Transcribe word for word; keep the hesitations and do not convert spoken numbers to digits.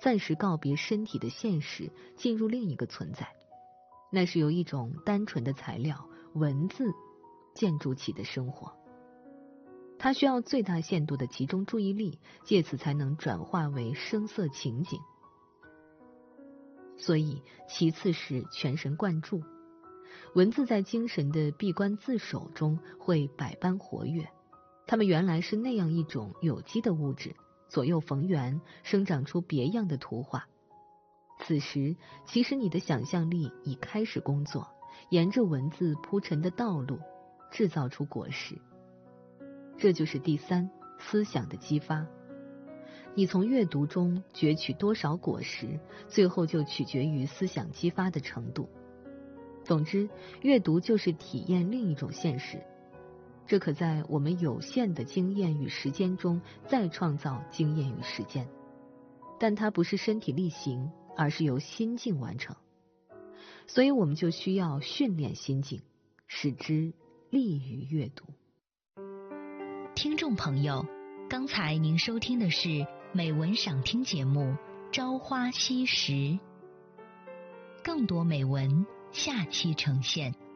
暂时告别身体的现实，进入另一个存在。那是由一种单纯的材料文字建筑起的生活，它需要最大限度的集中注意力，借此才能转化为声色情景。所以其次是全神贯注，文字在精神的闭关自守中会百般活跃，它们原来是那样一种有机的物质，左右逢源，生长出别样的图画。此时其实你的想象力已开始工作，沿着文字铺陈的道路制造出果实。这就是第三，思想的激发。你从阅读中攫取多少果实，最后就取决于思想激发的程度。总之，阅读就是体验另一种现实，这可在我们有限的经验与时间中再创造经验与时间，但它不是身体力行，而是由心境完成。所以我们就需要训练心境，使之利于阅读。 听众朋友，刚才您收听的是美文赏听节目《朝花夕拾》，更多美文下期呈现。